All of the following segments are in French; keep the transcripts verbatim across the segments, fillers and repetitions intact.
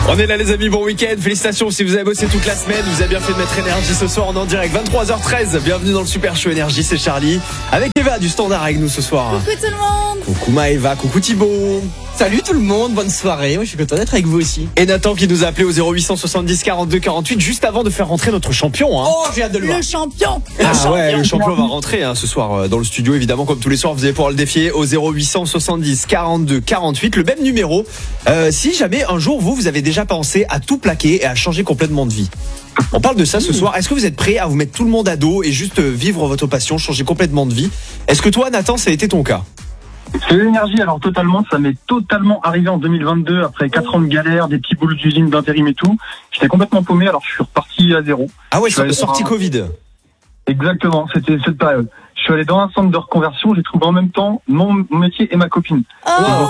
On est là les amis, bon week-end, félicitations si vous avez bossé toute la semaine, vous avez bien fait de mettre énergie ce soir, on est en direct, vingt-trois heures treize, bienvenue dans le Super Show Énergie, c'est Charlie, avec Eva du Standard avec nous ce soir. Coucou tout le monde. Coucou Maëva, coucou Thibaut. Salut tout le monde, bonne soirée, moi je suis content d'être avec vous aussi. Et Nathan qui nous a appelé au zéro huit soixante-dix quarante-deux quarante-huit juste avant de faire rentrer notre champion. Hein. Oh j'ai hâte de le voir. Le champion. Ah le champion. ouais, le champion va rentrer hein, ce soir euh, dans le studio évidemment comme tous les soirs vous allez pouvoir le défier au zéro huit soixante-dix quarante-deux quarante-huit, le même numéro. Euh, si jamais un jour vous, vous avez déjà pensé à tout plaquer et à changer complètement de vie. On parle de ça ce soir. Est-ce que vous êtes prêts à vous mettre tout le monde à dos et juste vivre votre passion, changer complètement de vie? Est-ce que toi Nathan ça a été ton cas? C'est l'énergie, alors totalement, ça m'est totalement arrivé en deux mille vingt-deux, après quatre ans de galère, des petits boulots d'usine, d'intérim et tout. J'étais complètement paumé, alors je suis reparti à zéro. Ah ouais, Je suis sortie allé- Covid. Exactement, c'était cette période. Je suis allé dans un centre de reconversion, j'ai trouvé en même temps mon mon métier et ma copine. Oh.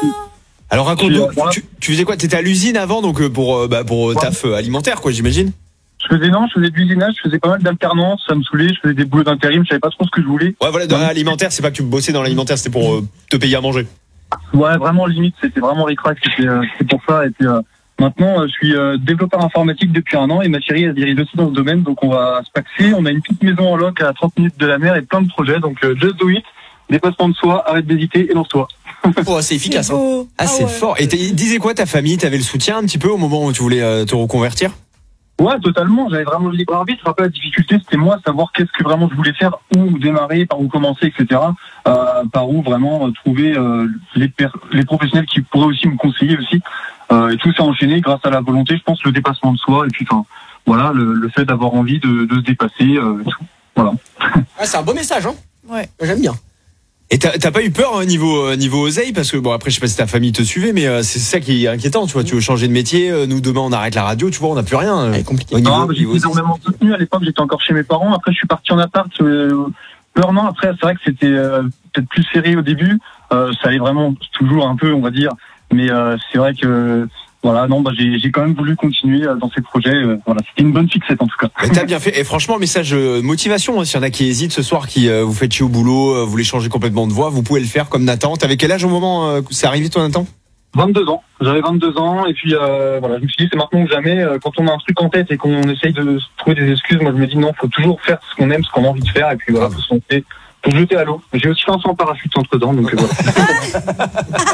Alors raconte-nous, Je suis, euh, tu, tu faisais quoi? T'étais à l'usine avant donc euh, pour euh, bah, pour euh, taf euh, alimentaire quoi j'imagine. Je faisais non, je faisais de l'usinage, je faisais pas mal d'alternance, ça me saoulait, je faisais des boulots d'intérim, je savais pas trop ce que je voulais. Ouais voilà, dans l'alimentaire c'est pas que tu bossais dans l'alimentaire, c'était pour euh, te payer à manger. Ouais, vraiment limite, c'était vraiment ric-rac, c'était euh, c'était pour ça. Et puis euh, maintenant, euh, je suis euh, développeur informatique depuis un an et ma chérie elle se dirige aussi dans ce domaine, donc on va se paxer. On a une petite maison en loc à trente minutes de la mer et plein de projets, donc euh, just do it, dépassement de soi, arrête d'hésiter et lance-toi. Oh c'est efficace C'est hein. beau. Ah, c'est ouais. fort. Et il disait quoi ta famille? T'avais le soutien un petit peu au moment où tu voulais euh, te reconvertir? Ouais, totalement. J'avais vraiment le libre arbitre. Après, la difficulté, c'était moi, savoir qu'est-ce que vraiment je voulais faire, où démarrer, par où commencer, et cetera. Euh, par où vraiment euh, trouver euh, les, per- les professionnels qui pourraient aussi me conseiller aussi. Euh, et tout s'est enchaîné grâce à la volonté, je pense, le dépassement de soi. Et puis, enfin, voilà, le, le fait d'avoir envie de, de se dépasser. Euh, et tout. Voilà. Ah c'est un beau message hein. Ouais. J'aime bien. Et t'as t'as pas eu peur hein, niveau euh, niveau oseille parce que bon après je sais pas si ta famille te suivait mais euh, c'est ça qui est inquiétant tu vois, tu veux changer de métier, euh, nous demain on arrête la radio, tu vois on n'a plus rien. euh, C'est compliqué. au niveau, Non, mais niveau j'étais oseille. énormément soutenu. À l'époque, j'étais encore chez mes parents. Après, je suis parti en appart. Euh, peu un an après, c'est vrai que c'était euh, peut-être plus serré au début. Euh, ça allait vraiment toujours un peu, on va dire. Mais euh, c'est vrai que voilà, non, bah j'ai j'ai quand même voulu continuer euh, dans ces projets. Euh, voilà, c'était une bonne fixette en tout cas. Mais t'as bien fait. Et franchement, message euh, motivation. Hein, s'il y en a qui hésitent ce soir, qui euh, vous faites chier au boulot, euh, vous voulez changer complètement de voie, vous pouvez le faire comme Nathan. T'avais quel âge au moment euh, où c'est arrivé toi Nathan? vingt-deux ans. J'avais vingt-deux ans et puis euh, voilà, je me suis dit c'est maintenant ou jamais. Euh, quand on a un truc en tête et qu'on essaye de se trouver des excuses, moi je me dis non, faut toujours faire ce qu'on aime, ce qu'on a envie de faire et puis voilà, faut se lancer, faut se jeter à l'eau. J'ai aussi lancé en parachute entre temps, donc euh, voilà.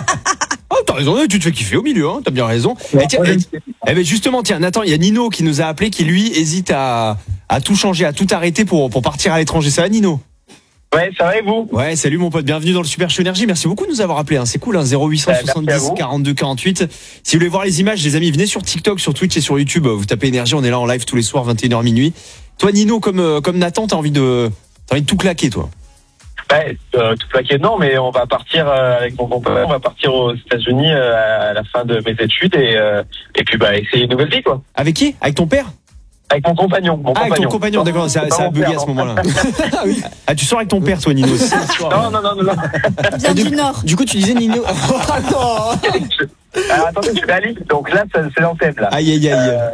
Oh t'as raison, tu te fais kiffer au milieu. Hein, t'as bien raison. Ouais, Et tiens, ouais, et- eh ben justement, tiens, Nathan, il y a Nino qui nous a appelé, qui lui hésite à à tout changer, à tout arrêter pour pour partir à l'étranger. Ça va Nino? Ouais, ça va et vous? Ouais, salut mon pote, bienvenue dans le Super Show Énergie. Merci beaucoup de nous avoir appelé. Hein. C'est cool, hein, zéro huit soixante-dix quarante-deux quarante-huit. Si vous voulez voir les images, les amis, venez sur TikTok, sur Twitch et sur YouTube. Vous tapez Énergie, on est là en live tous les soirs, vingt et une heures minuit. Toi, Nino, comme euh, comme Nathan, t'as envie de t'as envie de tout claquer, toi. Ouais, euh, tout plaqué non, mais on va partir euh, avec mon compagnon, on va partir aux États-Unis euh, à la fin de mes études et euh, et puis bah essayer une nouvelle vie quoi. Avec qui? Avec ton père? Avec mon compagnon, mon Ah, avec compagnon. ton compagnon, d'accord. Ça, C'est pas ça a mon bugué père, à ce non. moment-là. Ah oui. Ah, tu sors avec ton père, toi, Nino. aussi, ce soir. Non, non, non, non, non. Bien du Nord. Du coup tu disais Nino. Ah non. Alors attendez, je suis à Lille, donc là ça- c'est l'antenne là. Aïe, aïe, aïe. Euh,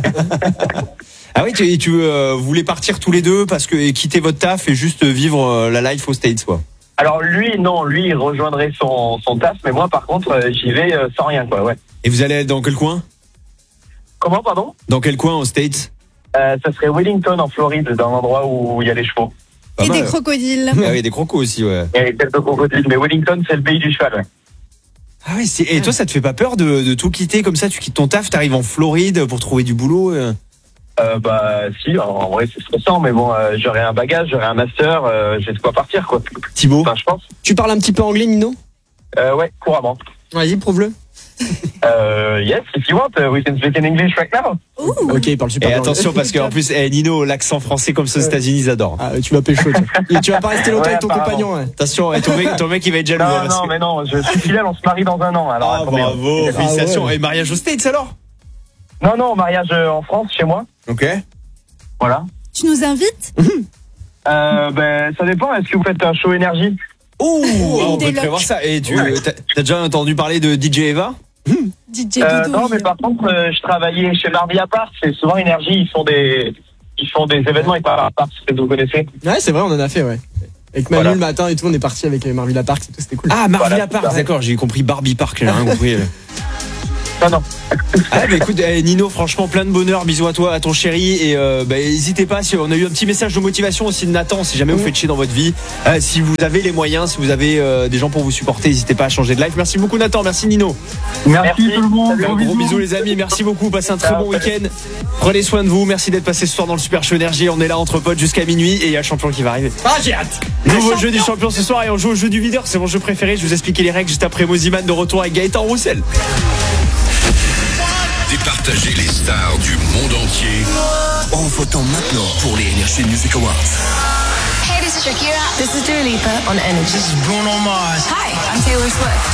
Ah oui, tu, tu euh, vous voulez partir tous les deux parce que et quitter votre taf et juste vivre euh, la life aux States, quoi. alors lui, non, lui il rejoindrait son son taf, mais moi par contre euh, j'y vais euh, sans rien quoi, ouais. Et vous allez dans quel coin? Comment, pardon? Dans quel coin aux States? Euh, ça serait Wellington en Floride, dans un endroit où il y a les chevaux. Pas Et mal. des crocodiles. Ah oui, des crocos aussi, ouais. Il y a quelques crocodiles, mais Wellington c'est le pays du cheval, ouais. Ah oui, c'est... et toi, ça te fait pas peur de, de tout quitter comme ça? Tu quittes ton taf, t'arrives en Floride pour trouver du boulot euh Euh, bah si, en, en vrai c'est stressant, mais bon, euh, j'aurai un bagage, j'aurai un master, euh, j'ai de quoi partir quoi. Thibaut? Enfin, je pense. Tu parles un petit peu anglais Nino? Euh, ouais, couramment. Vas-y prouve-le. Euh, yes, if you want, uh, we can speak in English right now. Ouh. Ok il parle super Et bien. attention, parce qu'en plus, eh, Nino, l'accent français comme ça aux États-Unis, ils adorent. Ah, tu vas pécho toi. Et tu vas pas rester longtemps Ouais, avec ton apparemment. compagnon ouais. Attention, eh, ton, mec, ton mec, il va être jaloux. hein, Non, parce non, que- mais non, je suis fidèle, on se marie dans un an. Alors Ah, attendez. bravo, félicitations. ouais. Et mariage aux States alors? Non, non, mariage euh, en France, chez moi. Ok. Voilà. Tu nous invites? Euh, ben, ça dépend. Est-ce que vous faites un show énergie? Ouh, ah, on des peut locks. prévoir ça. Et tu Ouais. t'as, t'as déjà entendu parler de D J Eva? D J Euh, Doudou. non, mais par contre, euh, je travaillais chez Mardi Apart. C'est souvent énergie. Ils font des, ils font des événements avec Mardi Apart. Est-ce que vous connaissez? Ouais c'est vrai on en a fait ouais. Avec Manu Voilà. le matin et tout on est parti avec Marvilla Park, c'était cool. Ah, Marvilla Voilà, Park, c'est ça. d'accord, j'ai compris Barbie Park, j'ai rien compris. Non, non, non. Ah bah écoute eh, Nino, franchement plein de bonheur, bisous à toi, à ton chéri et euh, bah, n'hésitez pas, si on a eu un petit message de motivation aussi de Nathan, si jamais vous faites chier dans votre vie, euh, si vous avez les moyens, si vous avez euh, des gens pour vous supporter, n'hésitez pas à changer de life. Merci beaucoup Nathan, merci Nino. Merci, Merci. tout le monde. Salut. Un Gros gros bisous. bisous les amis, merci beaucoup, passez un très Ciao, bon salut. week-end. Prenez soin de vous, merci d'être passé ce soir dans le Super Show Énergie, on est là entre potes jusqu'à minuit et il y a le champion qui va arriver. Ah, j'ai hâte. Nouveau jeu du champion ce soir et on joue au jeu du videur, c'est mon jeu préféré, je vous explique les règles juste après Moziman de retour avec Gaëtan Roussel. Départager les stars du monde entier en votant maintenant pour les Energy Music Awards. Hey, this is Shakira. This is Dua Lipa on Energy. This is Bruno Mars. Hi, I'm Taylor Swift.